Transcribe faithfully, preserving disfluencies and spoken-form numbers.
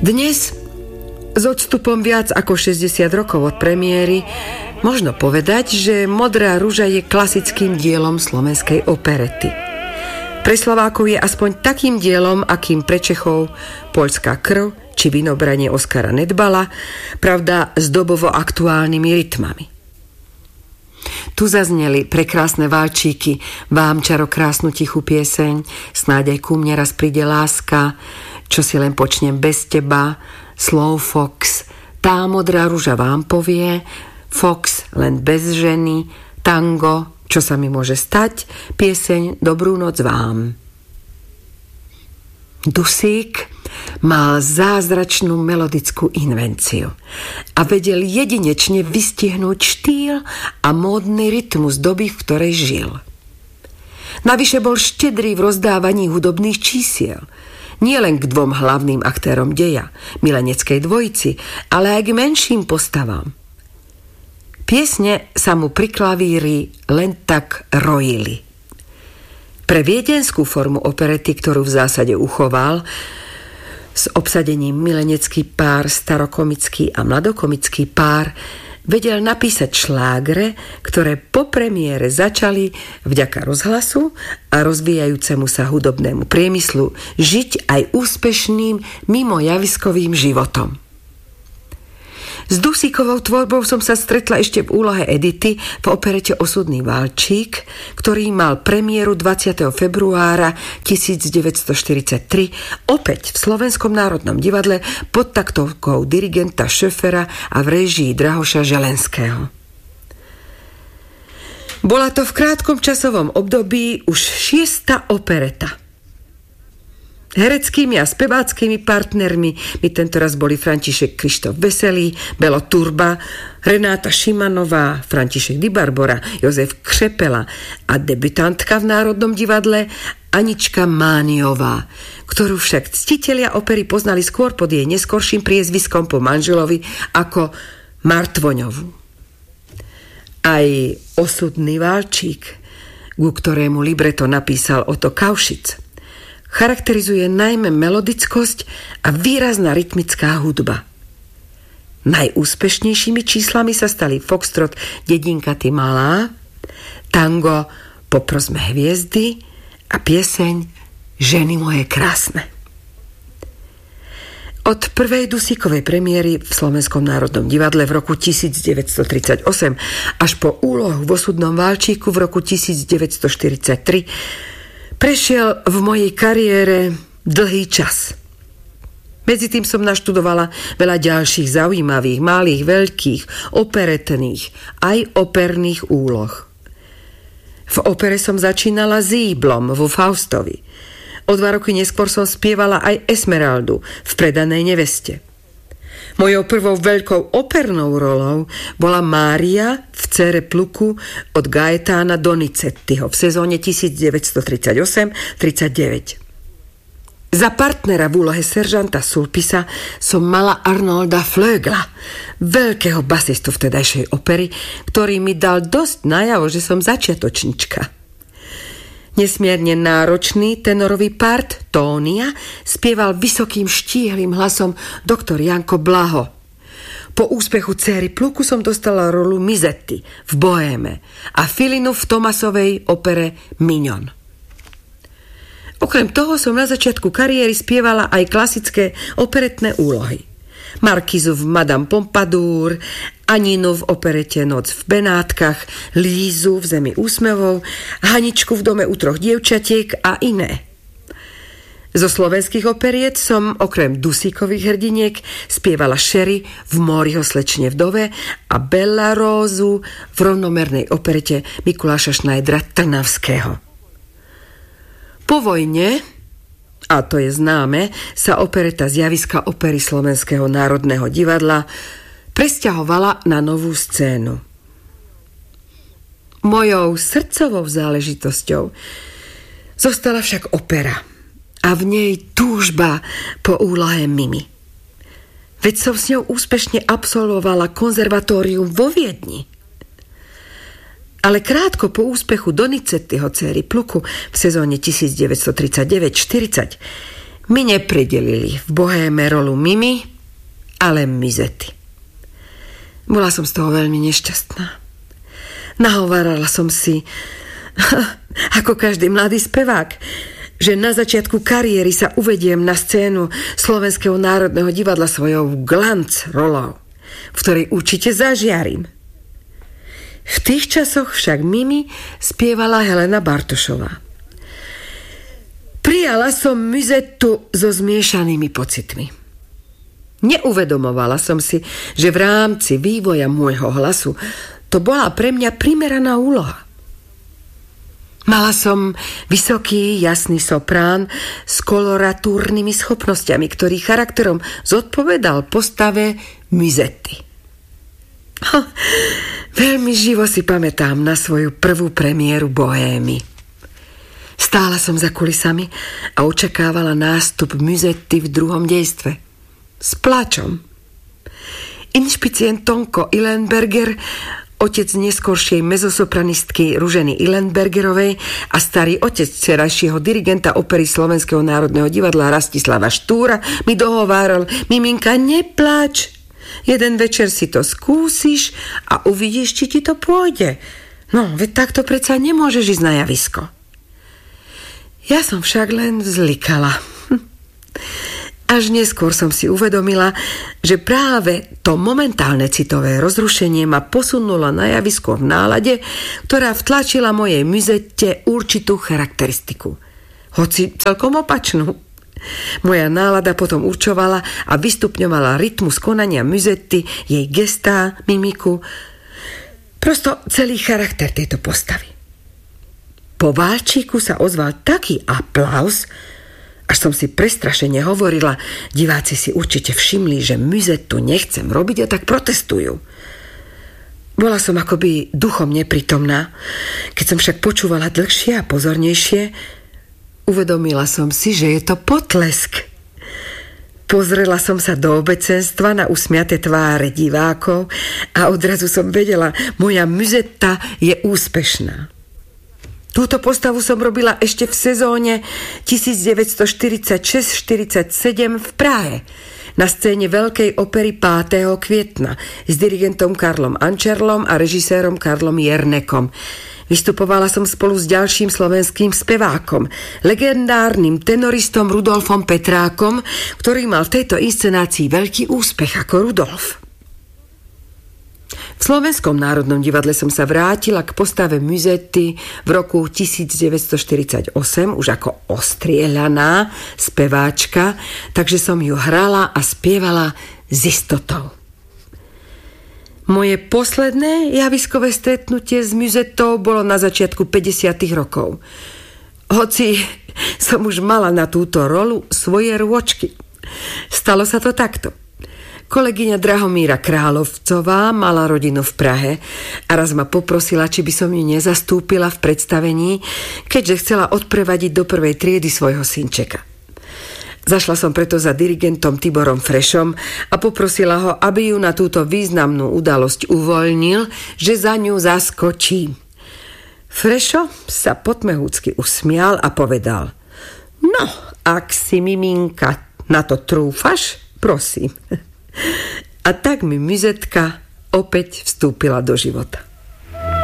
Dnes, s odstupom viac ako šesťdesiat rokov od premiéry, možno povedať, že Modrá ruža je klasickým dielom slovenskej operety. Pre Slovákov je aspoň takým dielom, akým pre Čechov Poľská krv či Vinobranie Oskara Nedbala, pravda s dobovo aktuálnymi rytmami. Tu zazneli prekrásne válčíky, Vám čaro krásnu tichú pieseň, Snáď aj ku mne raz príde láska, Čo si len počnem bez teba, Slow Fox, Tá modrá ruža vám povie, Fox len bez ženy, Tango, Čo sa mi môže stať, pieseň Dobrú noc vám. Dusík mal zázračnú melodickú invenciu a vedel jedinečne vystihnúť štýl a módny rytmus doby, v ktorej žil. Navyše bol štedrý v rozdávaní hudobných čísiel, nie len k dvom hlavným aktérom deja, mileneckej dvojici, ale aj k menším postavám. Piesne sa mu pri klavíri len tak rojili. Pre viedenskú formu operety, ktorú v zásade uchoval, s obsadením milenecký pár, starokomický a mladokomický pár, vedel napísať šlágre, ktoré po premiére začali vďaka rozhlasu a rozvíjajúcemu sa hudobnému priemyslu žiť aj úspešným mimojaviskovým životom. S Dusíkovou tvorbou som sa stretla ešte v úlohe Edity v operete Osudný válčík, ktorý mal premiéru dvadsiateho februára tisícdeväťstoštyridsaťtri opäť v Slovenskom národnom divadle pod taktovkou dirigenta Schöffera a v réžii Drahoša Želenského. Bola to v krátkom časovom období už šiesta opereta. Hereckými a speváckými partnermi mi tentoraz boli František Krištof Veselý, Belo Turba, Renáta Šimanová, František Di Barbora, Jozef Křepela a debutantka v Národnom divadle Anička Mániová, ktorú však ctitelia opery poznali skôr pod jej neskorším priezviskom po manželovi ako Martvoňovú. Aj Osudný válčík, ku ktorému libreto napísal Oto Kaušic, charakterizuje najmä melodickosť a výrazná rytmická hudba. Najúspešnejšími číslami sa stali Foxtrot Dedinka ty malá, tango Poprosme hviezdy a pieseň Ženy moje krásne. Od prvej Dusíkovej premiéry v Slovenskom národnom divadle v roku tisícdeväťstotridsaťosem až po úlohu v Osudnom válčíku v roku tisícdeväťstoštyridsaťtri prešiel v mojej kariére dlhý čas. Medzi tým som naštudovala veľa ďalších zaujímavých, malých, veľkých, operetných, aj operných úloh. V opere som začínala s Ýblom vo Faustovi. O dva roky neskôr som spievala aj Esmeraldu v Predanej neveste. Mojou prvou veľkou opernou rolou bola Mária v Cére Pluku od Gaetána Donizettiho v sezóne tisícdeväťstotridsaťosem tridsaťdeväť. Za partnera v úlohe seržanta Sulpisa som mala Arnolda Flögla, veľkého basistu vtedajšej opery, ktorý mi dal dosť najavo, že som začiatočnička. Nesmierne náročný tenorový part Tónia spieval vysokým štíhlým hlasom doktor Janko Blaho. Po úspechu Céry Pluku som dostala rolu Mizetti v Bohéme a Filinu v Tomasovej opere Mignon. Okrem toho som na začiatku kariéry spievala aj klasické operetné úlohy. Markízu v Madame Pompadour, Aninu v operete Noc v Benátkach, Lízu v Zemi úsmevov, Haničku v Dome u troch dievčatiek a iné. Zo slovenských operiet som okrem Dusíkových hrdiniek spievala Sherry v Móriho slečne vdove a Bella Rózu v rovnomernej operete Mikuláša Šnajdra Trnavského. Po vojne, a to je známe, sa opereta z javiska opery Slovenského národného divadla presťahovala na novú scénu. Mojou srdcovou záležitosťou zostala však opera a v nej túžba po úlohe Mimi. Veď som s ňou úspešne absolvovala konzervatórium vo Viedni. Ale krátko po úspechu Donizettiho Céry Pluku v sezóne tisícdeväťstotridsaťdeväť štyridsať mi nepridelili v Bohéme rolu Mimi, ale Musety. Bola som z toho veľmi nešťastná. Nahovárala som si, ako každý mladý spevák, že na začiatku kariéry sa uvediem na scénu Slovenského národného divadla svojou glanc rolou, v ktorej určite zažiarím. V tých časoch však Mimi spievala Helena Bartošová. Prijala som Musetu so zmiešanými pocitmi. Neuvedomovala som si, že v rámci vývoja môjho hlasu to bola pre mňa primeraná úloha. Mala som vysoký, jasný soprán s koloratúrnymi schopnosťami, ktorý charakterom zodpovedal postave Musety. Veľmi živo si pamätám na svoju prvú premiéru Bohémy. Stála som za kulisami a očakávala nástup Musety v druhom dejstve. S pláčom. Inšpicient Tonko Ilenberger, otec neskoršej mezosopranistky Ruženy Ilenbergerovej a starý otec dcerajšieho dirigenta opery Slovenského národného divadla Rastislava Štúra, mi dohováral: Miminka, nepláč. Jeden večer si to skúsiš a uvidíš, či ti to pôjde. No, veď takto predsa nemôžeš ísť na javisko. Ja som však len vzlikala. Až neskôr som si uvedomila, že práve to momentálne citové rozrušenie ma posunulo na javisko v nálade, ktorá vtlačila mojej Musete určitú charakteristiku. Hoci celkom opačnú. Moja nálada potom určovala a vystupňovala rytmus konania Musety, jej gestá, mimiku, prosto celý charakter tejto postavy. Po válčiku sa ozval taký aplauz, až som si prestrašene hovorila: diváci si určite všimli, že Musetu nechcem robiť a tak protestujú. Bola som akoby duchom neprítomná. Keď som však počúvala dlhšie a pozornejšie, uvedomila som si, že je to potlesk. Pozrela som sa do obecenstva na usmiaté tváre divákov a odrazu som vedela, moja Museta je úspešná. Túto postavu som robila ešte v sezóne devätnásťstoštyridsaťšesť štyridsaťsedem v Prahe na scéne Veľkej opery piateho kvietna s dirigentom Karlom Ančerlom a režisérom Karlom Jernekom. Vystupovala som spolu s ďalším slovenským spevákom, legendárnym tenoristom Rudolfom Petrákom, ktorý mal v tejto inscenácii veľký úspech ako Rudolf. V Slovenskom národnom divadle som sa vrátila k postave Musety v roku devätnásťstoštyridsaťosem už ako ostrieľaná speváčka, takže som ju hrala a spievala s istotou. Moje posledné javiskové stretnutie s Musetou bolo na začiatku päťdesiatych rokov. Hoci som už mala na túto rolu svoje rôčky. Stalo sa to takto. Kolegyňa Drahomíra Kráľovcová mala rodinu v Prahe a raz ma poprosila, či by som ju nezastúpila v predstavení, keďže chcela odprevadiť do prvej triedy svojho synčeka. Zašla som preto za dirigentom Tiborom Frešom a poprosila ho, aby ju na túto významnú udalosť uvoľnil, že za ňu zaskočí. Frešo sa potmehúcky usmial a povedal: No, ak si, miminka, na to trúfaš, prosím. A tak mi Musetka opäť vstúpila do života.